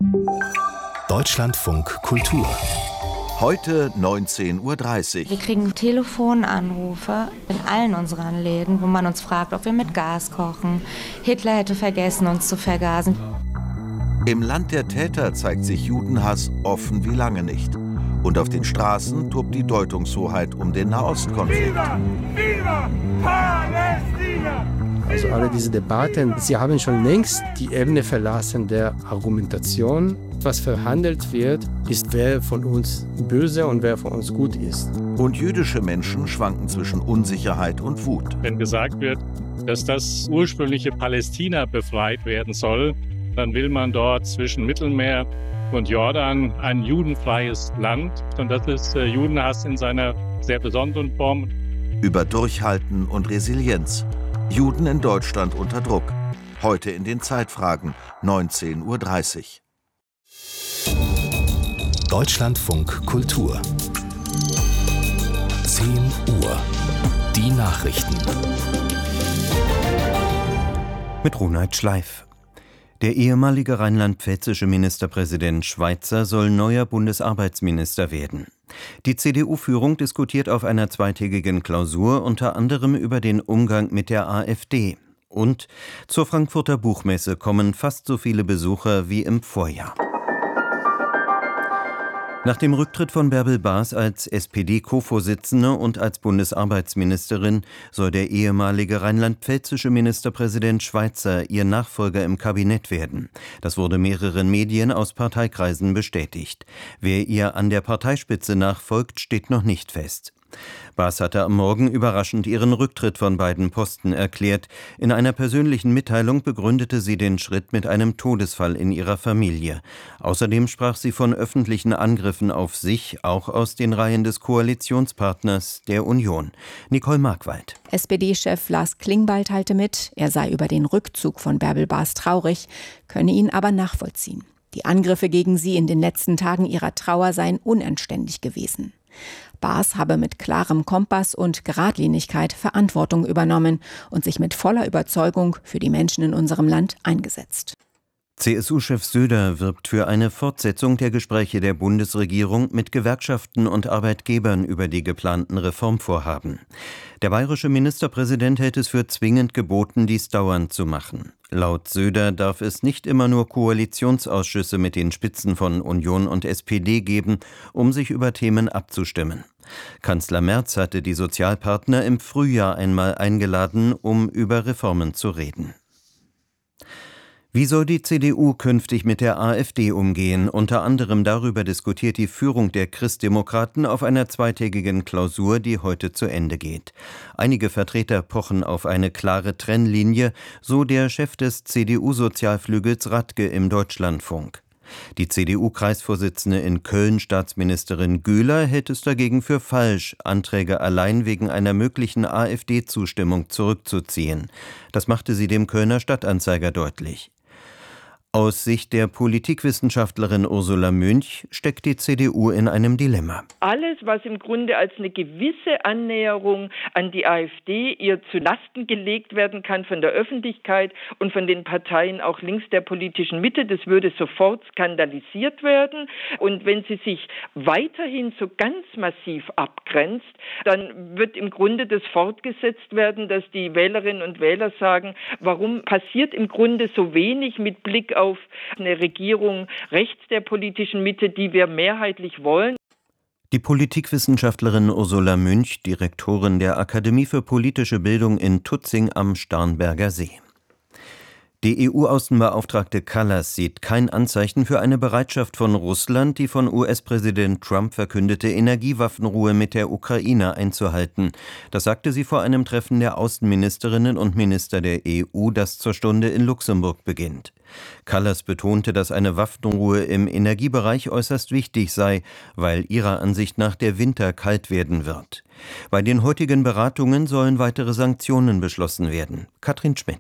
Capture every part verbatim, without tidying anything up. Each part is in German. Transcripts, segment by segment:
Deutschlandfunk Kultur. Heute neunzehn Uhr dreißig. Wir kriegen Telefonanrufe in allen unseren Läden, wo man uns fragt, ob wir mit Gas kochen. Hitler hätte vergessen, uns zu vergasen. Im Land der Täter zeigt sich Judenhass offen wie lange nicht. Und auf den Straßen tobt die Deutungshoheit um den Nahostkonflikt. Viva! Viva! Palästina! Also alle diese Debatten, sie haben schon längst die Ebene verlassen der Argumentation. Was verhandelt wird, ist, wer von uns böse und wer von uns gut ist. Und jüdische Menschen schwanken zwischen Unsicherheit und Wut. Wenn gesagt wird, dass das ursprüngliche Palästina befreit werden soll, dann will man dort zwischen Mittelmeer und Jordan ein judenfreies Land. Und das ist äh, Judenhass in seiner sehr besonderen Form. Über Durchhalten und Resilienz. Juden in Deutschland unter Druck. Heute in den Zeitfragen, neunzehn Uhr dreißig. Deutschlandfunk Kultur. zehn Uhr. Die Nachrichten. Mit Ronald Schleif. Der ehemalige rheinland-pfälzische Ministerpräsident Schweitzer soll neuer Bundesarbeitsminister werden. Die C D U-Führung diskutiert auf einer zweitägigen Klausur unter anderem über den Umgang mit der AfD. Und zur Frankfurter Buchmesse kommen fast so viele Besucher wie im Vorjahr. Nach dem Rücktritt von Bärbel Baas als S P D-Co-Vorsitzende und als Bundesarbeitsministerin soll der ehemalige rheinland-pfälzische Ministerpräsident Schweitzer ihr Nachfolger im Kabinett werden. Das wurde mehreren Medien aus Parteikreisen bestätigt. Wer ihr an der Parteispitze nachfolgt, steht noch nicht fest. Baas hatte am Morgen überraschend ihren Rücktritt von beiden Posten erklärt. In einer persönlichen Mitteilung begründete sie den Schritt mit einem Todesfall in ihrer Familie. Außerdem sprach sie von öffentlichen Angriffen auf sich, auch aus den Reihen des Koalitionspartners der Union. Nicole Markwald. S P D-Chef Lars Klingbeil teilte mit, er sei über den Rückzug von Bärbel Baas traurig, könne ihn aber nachvollziehen. Die Angriffe gegen sie in den letzten Tagen ihrer Trauer seien unanständig gewesen. Baas habe mit klarem Kompass und Geradlinigkeit Verantwortung übernommen und sich mit voller Überzeugung für die Menschen in unserem Land eingesetzt. C S U-Chef Söder wirbt für eine Fortsetzung der Gespräche der Bundesregierung mit Gewerkschaften und Arbeitgebern über die geplanten Reformvorhaben. Der bayerische Ministerpräsident hält es für zwingend geboten, dies dauernd zu machen. Laut Söder darf es nicht immer nur Koalitionsausschüsse mit den Spitzen von Union und S P D geben, um sich über Themen abzustimmen. Kanzler Merz hatte die Sozialpartner im Frühjahr einmal eingeladen, um über Reformen zu reden. Wie soll die C D U künftig mit der AfD umgehen? Unter anderem darüber diskutiert die Führung der Christdemokraten auf einer zweitägigen Klausur, die heute zu Ende geht. Einige Vertreter pochen auf eine klare Trennlinie, so der Chef des C D U-Sozialflügels Radke im Deutschlandfunk. Die C D U-Kreisvorsitzende in Köln, Staatsministerin Güler, hält es dagegen für falsch, Anträge allein wegen einer möglichen AfD-Zustimmung zurückzuziehen. Das machte sie dem Kölner Stadtanzeiger deutlich. Aus Sicht der Politikwissenschaftlerin Ursula Münch steckt die C D U in einem Dilemma. Alles, was im Grunde als eine gewisse Annäherung an die AfD ihr zu Lasten gelegt werden kann von der Öffentlichkeit und von den Parteien auch links der politischen Mitte, das würde sofort skandalisiert werden. Und wenn sie sich weiterhin so ganz massiv abgrenzt, dann wird im Grunde das fortgesetzt werden, dass die Wählerinnen und Wähler sagen, warum passiert im Grunde so wenig mit Blick auf auf eine Regierung rechts der politischen Mitte, die wir mehrheitlich wollen. Die Politikwissenschaftlerin Ursula Münch, Direktorin der Akademie für politische Bildung in Tutzing am Starnberger See. Die E U-Außenbeauftragte Kallas sieht kein Anzeichen für eine Bereitschaft von Russland, die von U S-Präsident Trump verkündete Energiewaffenruhe mit der Ukraine einzuhalten. Das sagte sie vor einem Treffen der Außenministerinnen und Minister der E U, das zur Stunde in Luxemburg beginnt. Kallas betonte, dass eine Waffenruhe im Energiebereich äußerst wichtig sei, weil ihrer Ansicht nach der Winter kalt werden wird. Bei den heutigen Beratungen sollen weitere Sanktionen beschlossen werden. Katrin Schmidt.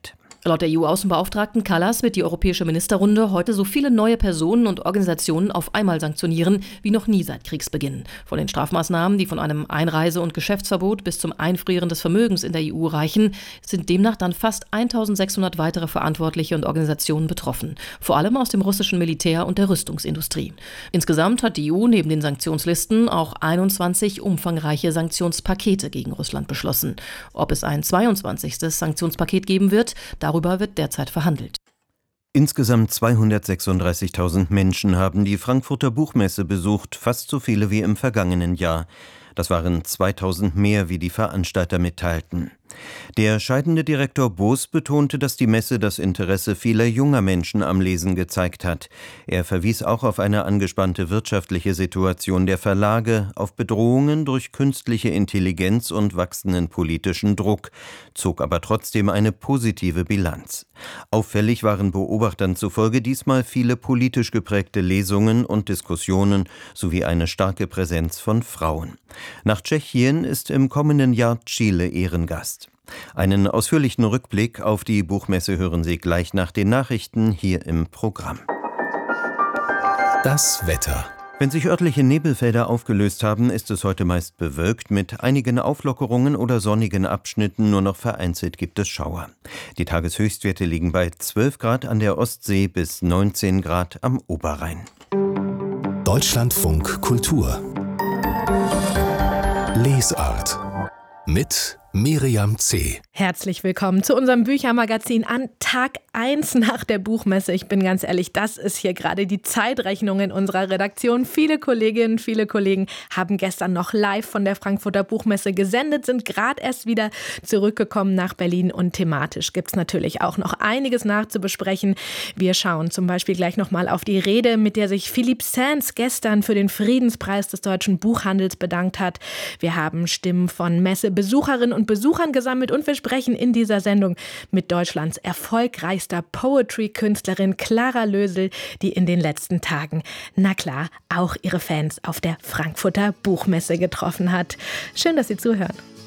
Laut der E U-Außenbeauftragten Kallas wird die Europäische Ministerrunde heute so viele neue Personen und Organisationen auf einmal sanktionieren wie noch nie seit Kriegsbeginn. Von den Strafmaßnahmen, die von einem Einreise- und Geschäftsverbot bis zum Einfrieren des Vermögens in der E U reichen, sind demnach dann fast eintausendsechshundert weitere Verantwortliche und Organisationen betroffen. Vor allem aus dem russischen Militär und der Rüstungsindustrie. Insgesamt hat die E U neben den Sanktionslisten auch einundzwanzig umfangreiche Sanktionspakete gegen Russland beschlossen. Ob es ein zweiundzwanzigstes Sanktionspaket geben wird, darüber wird derzeit verhandelt. Insgesamt zweihundertsechsunddreißigtausend Menschen haben die Frankfurter Buchmesse besucht, fast so viele wie im vergangenen Jahr. Das waren zweitausend mehr, wie die Veranstalter mitteilten. Der scheidende Direktor Boos betonte, dass die Messe das Interesse vieler junger Menschen am Lesen gezeigt hat. Er verwies auch auf eine angespannte wirtschaftliche Situation der Verlage, auf Bedrohungen durch künstliche Intelligenz und wachsenden politischen Druck, zog aber trotzdem eine positive Bilanz. Auffällig waren Beobachtern zufolge diesmal viele politisch geprägte Lesungen und Diskussionen sowie eine starke Präsenz von Frauen. Nach Tschechien ist im kommenden Jahr Chile Ehrengast. Einen ausführlichen Rückblick auf die Buchmesse hören Sie gleich nach den Nachrichten hier im Programm. Das Wetter. Wenn sich örtliche Nebelfelder aufgelöst haben, ist es heute meist bewölkt. Mit einigen Auflockerungen oder sonnigen Abschnitten, nur noch vereinzelt gibt es Schauer. Die Tageshöchstwerte liegen bei zwölf Grad an der Ostsee bis neunzehn Grad am Oberrhein. Deutschlandfunk Kultur. Lesart. Mit Miriam C. Herzlich willkommen zu unserem Büchermagazin an Tag eins nach der Buchmesse. Ich bin ganz ehrlich, das ist hier gerade die Zeitrechnung in unserer Redaktion. Viele Kolleginnen, viele Kollegen haben gestern noch live von der Frankfurter Buchmesse gesendet, sind gerade erst wieder zurückgekommen nach Berlin und thematisch gibt es natürlich auch noch einiges nachzubesprechen. Wir schauen zum Beispiel gleich nochmal auf die Rede, mit der sich Philippe Sands gestern für den Friedenspreis des deutschen Buchhandels bedankt hat. Wir haben Stimmen von Messebesucherinnen und Besuchern gesammelt und wir sprechen in dieser Sendung mit Deutschlands erfolgreichster Poetry-Künstlerin Clara Lösel, die in den letzten Tagen, na klar, auch ihre Fans auf der Frankfurter Buchmesse getroffen hat. Schön, dass Sie zuhören.